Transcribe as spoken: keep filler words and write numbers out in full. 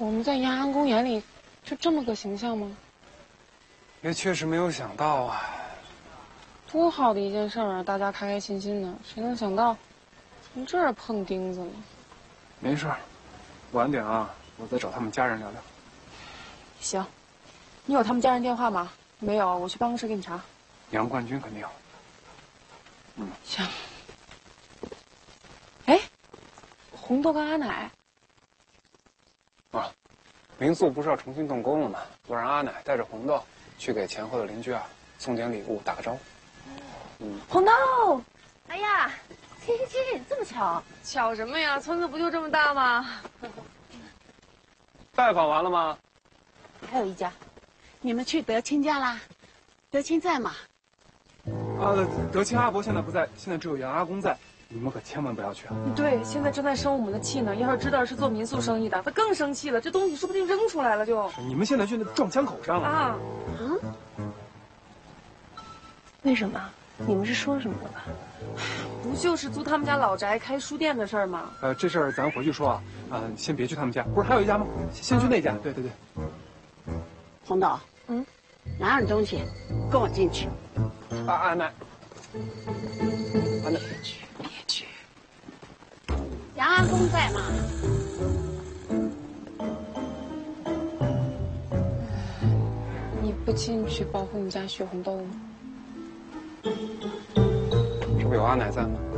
我们在延安公园里就这么个形象吗？ 也确实没有想到啊。 多好的一件事儿啊！大家开开心心的，谁能想到从这儿碰钉子了？ 没事儿，晚点啊，我再找他们家人聊聊。 行，你有他们家人电话吗？没有，我去办公室给你查。 杨冠军肯定有。嗯， 行。哎，红豆跟阿奶。 啊，民宿不是要重新动工了吗？我让阿奶带着红豆去给前后的邻居啊送点礼物，打个招呼。嗯， 红豆，哎呀，七七七，这么巧？ 巧什么呀？村子不就这么大吗？ 拜访完了吗？ 还有一家，你们去德清家啦？德清在吗？ 啊，德清阿伯现在不在，现在只有杨阿公在，你们可千万不要去啊！ 对，现在正在生我们的气呢。要是知道是做民宿生意的，他更生气了。这东西说不定扔出来了就。 你们现在就那撞枪口上了啊！ 嗯？为什么？你们是说什么的吧？ 不就是租他们家老宅开书店的事儿吗？ 呃，这事儿咱回去说啊。啊、呃，先别去他们家，不是还有一家吗？先去那家。对对对。 红豆，嗯，拿点东西，跟我进去。 啊，阿奶，阿奶， 别去，别去。杨阿公在吗？ 你不进去保护你家血红豆吗？ 这不有阿奶在吗？